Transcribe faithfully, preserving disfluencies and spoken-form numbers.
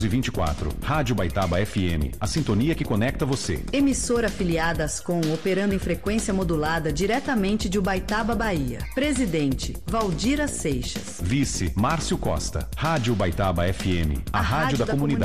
vinte e quatro. Rádio Baitaba F M, a sintonia que conecta você. Emissora afiliada Ascom, operando em frequência modulada diretamente de Ubaitaba, Bahia. Presidente, Valdira Seixas. Vice, Márcio Costa. Rádio Baitaba F M, a, a rádio, rádio da, da comunidade.